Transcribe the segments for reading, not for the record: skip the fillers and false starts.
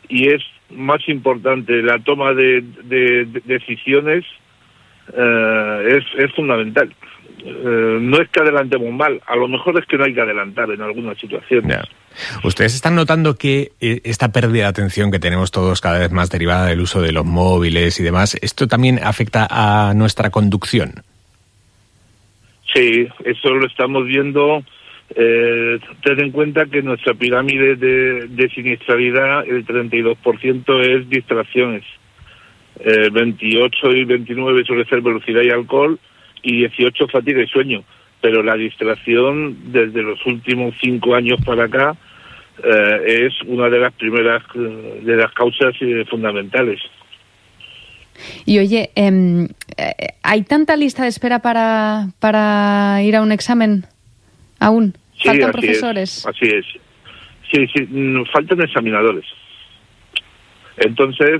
y es más importante la toma de decisiones, es fundamental. No es que adelantemos mal, a lo mejor es que no hay que adelantar en algunas situaciones. Yeah. ¿Ustedes están notando que esta pérdida de atención que tenemos todos cada vez más derivada del uso de los móviles y demás, esto también afecta a nuestra conducción? Sí, eso lo estamos viendo. Ten en cuenta que nuestra pirámide de siniestralidad, el 32% es distracciones. 28 y 29 suele ser velocidad y alcohol, y 18 fatiga y sueño. Pero la distracción, desde los últimos 5 años para acá, es una de las primeras de las causas fundamentales. Y oye, ¿hay tanta lista de espera para ir a un examen aún? Sí, ¿Faltan profesores? Así es. Sí, faltan examinadores. Entonces,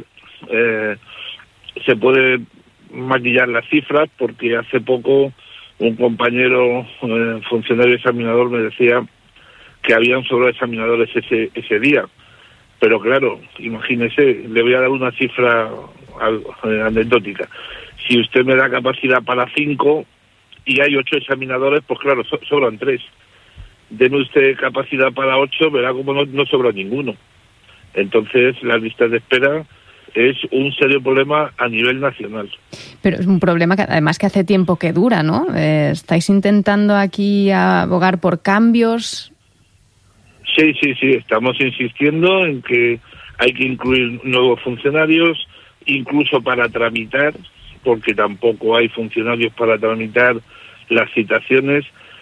se puede maquillar las cifras, porque hace poco un compañero funcionario examinador me decía que habían solo examinadores ese día. Pero claro, imagínese, le voy a dar una cifra anecdótica. Si usted me da capacidad para 5 y hay 8 examinadores, pues claro, sobran 3. Deme usted capacidad para 8, verá como no sobra ninguno. Entonces, las listas de espera es un serio problema a nivel nacional. Pero es un problema que además que hace tiempo que dura, ¿no? ¿Estáis intentando aquí abogar por cambios? Sí, estamos insistiendo en que hay que incluir nuevos funcionarios, incluso para tramitar, porque tampoco hay funcionarios para tramitar las citaciones.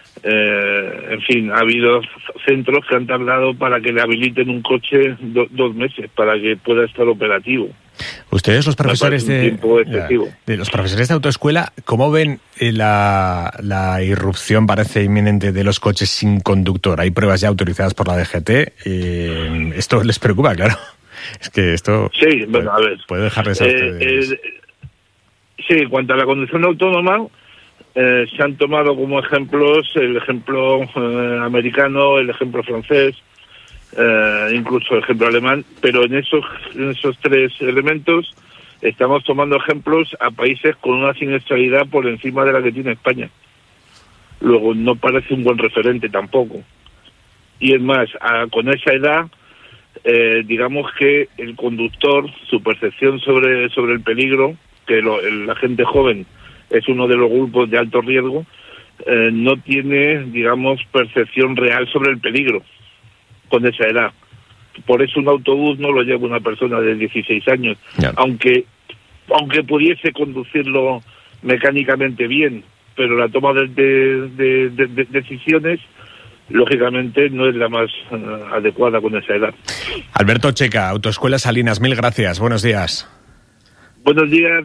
En fin, ha habido centros que han tardado para que le habiliten un coche 2 meses para que pueda estar operativo. Ustedes, los profesores de los profesores de autoescuela, ¿cómo ven la irrupción, parece inminente, de los coches sin conductor? Hay pruebas ya autorizadas por la DGT. ¿Esto les preocupa? Claro. Es que esto puede dejarles a ustedes. Sí, en cuanto a la conducción autónoma, se han tomado como ejemplos el ejemplo americano, el ejemplo francés, incluso el ejemplo alemán, pero en esos 3 elementos estamos tomando ejemplos a países con una siniestralidad por encima de la que tiene España. Luego, no parece un buen referente tampoco. Y es más, con esa edad, digamos que el conductor, su percepción sobre el peligro, que la gente joven es uno de los grupos de alto riesgo, no tiene, digamos, percepción real sobre el peligro con esa edad. Por eso un autobús no lo lleva una persona de 16 años, yeah. aunque pudiese conducirlo mecánicamente bien, pero la toma de decisiones, lógicamente, no es la más adecuada con esa edad. Alberto Checa, Autoescuela Salinas, 1000 gracias. Buenos días. Buenos días.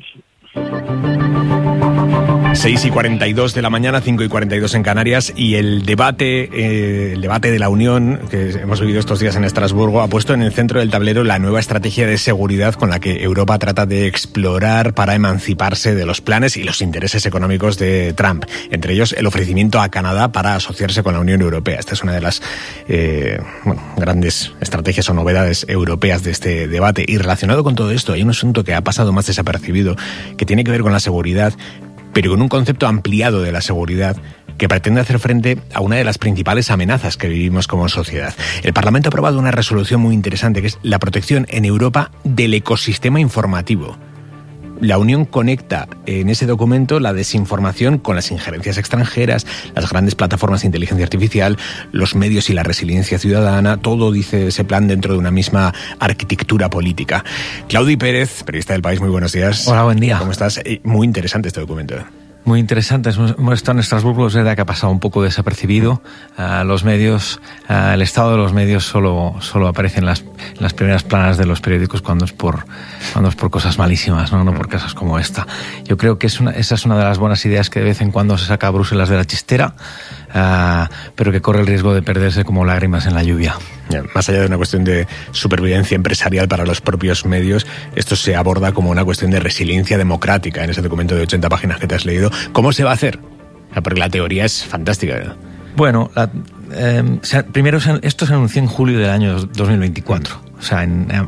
6:42 de la mañana, 5:42 en Canarias, y el debate de la Unión que hemos vivido estos días en Estrasburgo ha puesto en el centro del tablero la nueva estrategia de seguridad con la que Europa trata de explorar para emanciparse de los planes y los intereses económicos de Trump, entre ellos el ofrecimiento a Canadá para asociarse con la Unión Europea. Esta es una de las grandes estrategias o novedades europeas de este debate. Y relacionado con todo esto, hay un asunto que ha pasado más desapercibido, que tiene que ver con la seguridad, pero con un concepto ampliado de la seguridad que pretende hacer frente a una de las principales amenazas que vivimos como sociedad. El Parlamento ha aprobado una resolución muy interesante, que es la protección en Europa del ecosistema informativo. La Unión conecta en ese documento la desinformación con las injerencias extranjeras, las grandes plataformas de inteligencia artificial, los medios y la resiliencia ciudadana. Todo, dice ese plan, dentro de una misma arquitectura política. Claudi Pérez, periodista del País, muy buenos días. Hola, buen día. ¿Cómo estás? Muy interesante este documento. Muy interesante. Hemos estado en Estrasburgo, es verdad que ha pasado un poco desapercibido. Los medios, el estado de los medios solo aparece en las primeras planas de los periódicos cuando es por cosas malísimas, no por cosas como esta. Yo creo que esa es una de las buenas ideas que de vez en cuando se saca a Bruselas de la chistera, pero que corre el riesgo de perderse como lágrimas en la lluvia. Más allá de una cuestión de supervivencia empresarial para los propios medios, esto se aborda como una cuestión de resiliencia democrática en ese documento de 80 páginas que te has leído. ¿Cómo se va a hacer? Porque la teoría es fantástica. Bueno, primero esto se anunció en julio del año 2024. O sea,